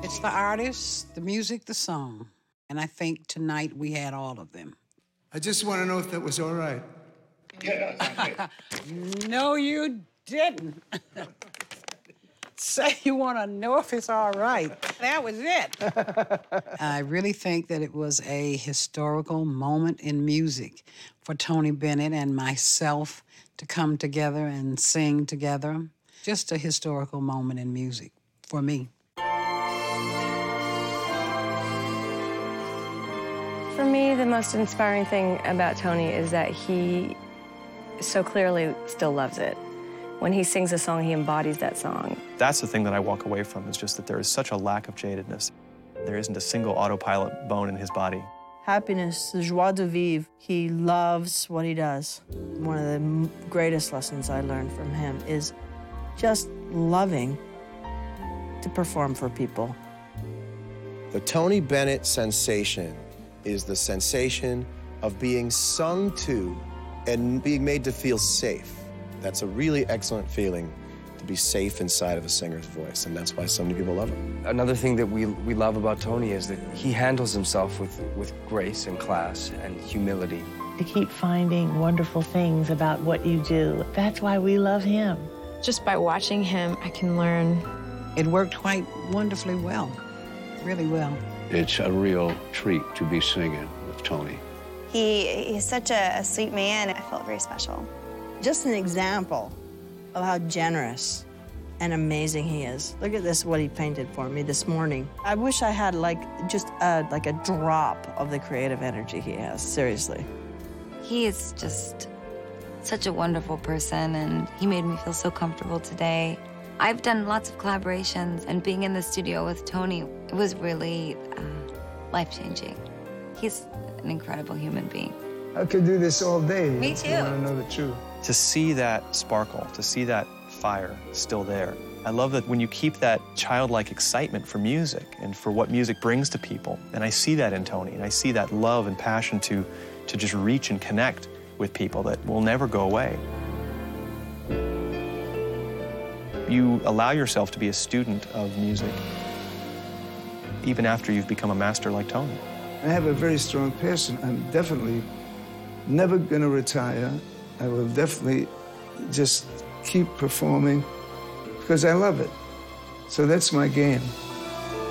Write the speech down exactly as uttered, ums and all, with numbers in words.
It's the artist, the music, the song. And I think tonight we had all of them. I just want to know if that was all right. No, you didn't. Say you want to know if it's all right. That was it. I really think that it was a historical moment in music for Tony Bennett and myself to come together and sing together. Just a historical moment in music for me. For me, the most inspiring thing about Tony is that he so clearly still loves it. When he sings a song, he embodies that song. That's the thing that I walk away from, is just that there is such a lack of jadedness. There isn't a single autopilot bone in his body. Happiness, the joie de vivre. He loves what he does. One of the greatest lessons I learned from him is just loving to perform for people. The Tony Bennett sensation is the sensation of being sung to and being made to feel safe. That's a really excellent feeling, to be safe inside of a singer's voice, and that's why so many people love him. Another thing that we, we love about Tony is that he handles himself with, with grace and class and humility. To keep finding wonderful things about what you do, that's why we love him. Just by watching him, I can learn. It worked quite wonderfully well, really well. It's a real treat to be singing with Tony. He, he's such a, a sweet man. I felt very special. Just an example of how generous and amazing he is. Look at this, what he painted for me this morning. I wish I had like just a, like a drop of the creative energy he has, seriously. He is just such a wonderful person, and he made me feel so comfortable today. I've done lots of collaborations, and being in the studio with Tony, it was really uh, life-changing. He's an incredible human being. I could do this all day. Me if too. You want to know the truth. To see that sparkle, to see that fire still there. I love that when you keep that childlike excitement for music and for what music brings to people, and I see that in Tony, and I see that love and passion to, to just reach and connect with people that will never go away. You allow yourself to be a student of music, even after you've become a master like Tony. I have a very strong passion. I'm definitely never going to retire. I will definitely just keep performing because I love it. So that's my game.